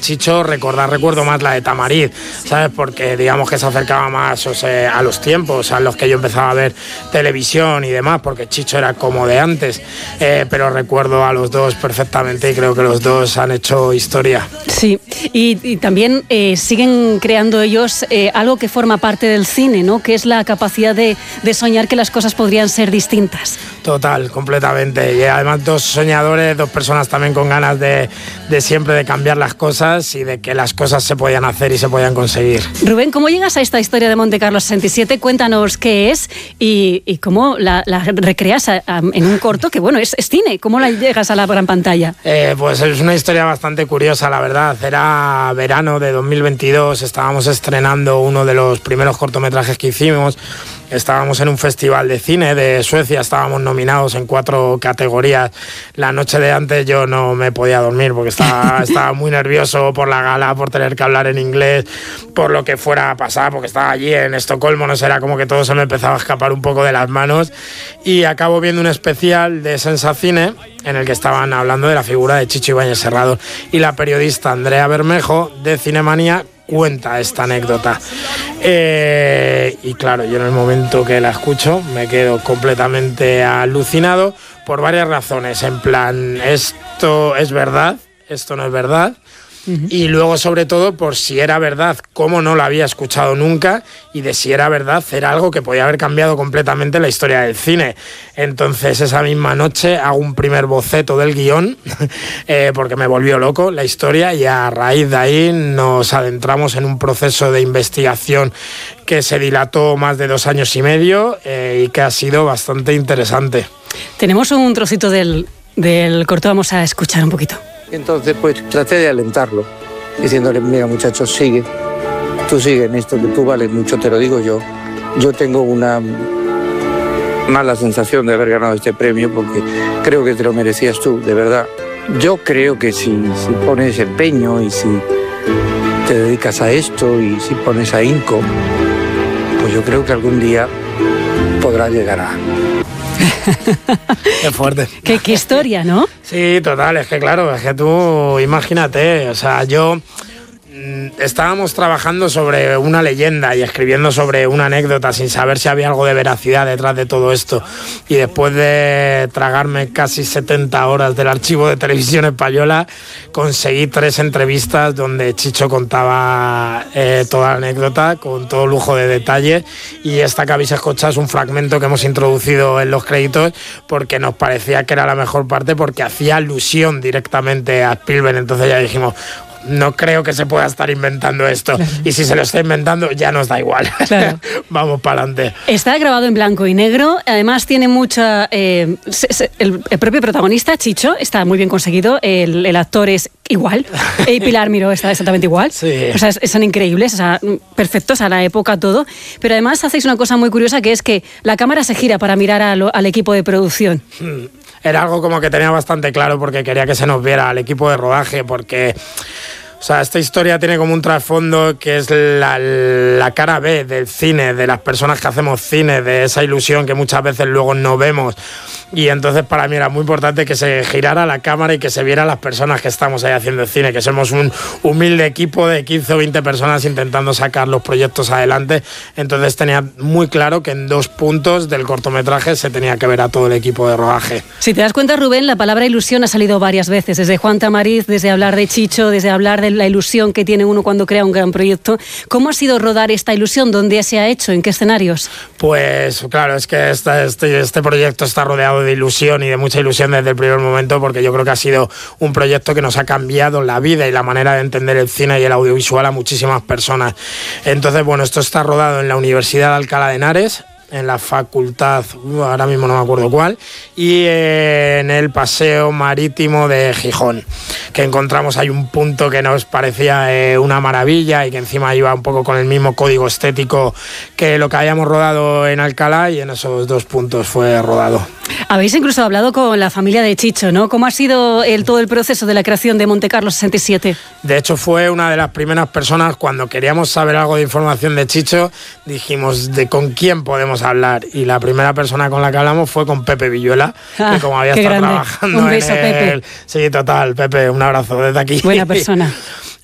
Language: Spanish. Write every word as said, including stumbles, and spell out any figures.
Chicho, recordar, recuerdo más la de Tamariz, ¿sabes? Porque digamos que se acercaba más, o sea, a los tiempos a los que yo empezaba a ver televisión y demás, porque Chicho era como de antes, eh, pero recuerdo a los dos perfectamente y creo que los dos han hecho historia. Sí, y, y también eh, siguen creando ellos eh, algo que forma parte del cine, ¿no? Que es la capacidad de, de soñar que las cosas podrían ser distintas. Total, completamente. Y además dos soñadores, dos personas también con ganas de, de siempre de cambiar las cosas y de que las cosas se podían hacer y se podían conseguir. Rubén, ¿cómo llegas a esta historia de Monte Carlo sesenta y siete? Cuéntanos qué es y, y cómo la, la recreas a, a, en un corto que, bueno, es, es cine. ¿Cómo la llegas a la gran pantalla? Eh, pues es una historia bastante curiosa, la verdad. Era verano de dos mil veintidós, estábamos estrenando uno de los primeros cortometrajes que hicimos. Estábamos en un festival de cine de Suecia, estábamos nominados en cuatro categorías. La noche de antes yo no me podía dormir porque estaba, estaba muy nervioso por la gala, por tener que hablar en inglés, por lo que fuera a pasar, porque estaba allí en Estocolmo, no sé, era como que todo se me empezaba a escapar un poco de las manos. Y acabo viendo un especial de Sensacine en el que estaban hablando de la figura de Chicho Ibáñez Serrador. Y la periodista Andrea Bermejo de Cinemanía cuenta esta anécdota. Eh, y claro, yo en el momento que la escucho me quedo completamente alucinado por varias razones. En plan, esto es verdad, esto no es verdad. Uh-huh. Y luego, sobre todo, por si era verdad, cómo no lo había escuchado nunca, y de si era verdad, era algo que podía haber cambiado completamente la historia del cine. Entonces, esa misma noche hago un primer boceto del guión, eh, porque me volvió loco la historia, y a raíz de ahí nos adentramos en un proceso de investigación que se dilató más de dos años y medio eh, y que ha sido bastante interesante. Tenemos un trocito del, del corto, vamos a escuchar un poquito. Entonces, pues traté de alentarlo, diciéndole, mira muchachos, sigue, tú sigue en esto, que tú vales mucho, te lo digo yo. Yo tengo una mala sensación de haber ganado este premio porque creo que te lo merecías tú, de verdad. Yo creo que si, si pones empeño y si te dedicas a esto y si pones ahínco, pues yo creo que algún día podrás llegar a... Qué fuerte. ¿Qué, qué historia, ¿no? Sí, total, es que claro, es que tú imagínate, o sea, yo estábamos trabajando sobre una leyenda y escribiendo sobre una anécdota sin saber si había algo de veracidad detrás de todo esto, y después de tragarme casi setenta horas del archivo de Televisión Española conseguí tres entrevistas donde Chicho contaba eh, toda la anécdota con todo lujo de detalle, y esta que habéis escuchado es un fragmento que hemos introducido en los créditos porque nos parecía que era la mejor parte, porque hacía alusión directamente a Spielberg. Entonces ya dijimos, no creo que se pueda estar inventando esto. Claro. Y si se lo está inventando, ya nos da igual. Claro. Vamos para adelante. Está grabado en blanco y negro. Además, tiene mucha... Eh, se, se, el, el propio protagonista, Chicho, está muy bien conseguido. El, el actor es igual. Y Pilar Miró está exactamente igual. Sí. O sea, son increíbles, o sea, perfectos a la época, todo. Pero además hacéis una cosa muy curiosa, que es que la cámara se gira para mirar a lo, al equipo de producción. Hmm. Era algo como que tenía bastante claro porque quería que se nos viera al equipo de rodaje, porque... O sea, esta historia tiene como un trasfondo que es la, la cara B del cine, de las personas que hacemos cine, de esa ilusión que muchas veces luego no vemos. Y entonces para mí era muy importante que se girara la cámara y que se viera las personas que estamos ahí haciendo el cine, que somos un humilde equipo de quince o veinte personas intentando sacar los proyectos adelante. Entonces tenía muy claro que en dos puntos del cortometraje se tenía que ver a todo el equipo de rodaje. Si te das cuenta, Rubén, la palabra ilusión ha salido varias veces, desde Juan Tamariz, desde hablar de Chicho, desde hablar de la ilusión que tiene uno cuando crea un gran proyecto. ¿Cómo ha sido rodar esta ilusión? ¿Dónde se ha hecho? ¿En qué escenarios? Pues claro, es que este, este, este proyecto está rodeado de ilusión y de mucha ilusión desde el primer momento, porque yo creo que ha sido un proyecto que nos ha cambiado la vida y la manera de entender el cine y el audiovisual a muchísimas personas. Entonces, bueno, esto está rodado en la Universidad de Alcalá de Henares, en la facultad, ahora mismo no me acuerdo cuál, y en el Paseo Marítimo de Gijón, que encontramos ahí un punto que nos parecía eh, una maravilla y que encima iba un poco con el mismo código estético que lo que habíamos rodado en Alcalá, y en esos dos puntos fue rodado. Habéis incluso hablado con la familia de Chicho, ¿no? ¿Cómo ha sido el, todo el proceso de la creación de Monte Carlo sesenta y siete? De hecho, fue una de las primeras personas, cuando queríamos saber algo de información de Chicho, dijimos, ¿de con quién podemos hablar? Y la primera persona con la que hablamos fue con Pepe Villuela, ah, que como había estado grande. trabajando un beso, en Pepe. el... Sí, total, Pepe, un abrazo desde aquí. Buena persona.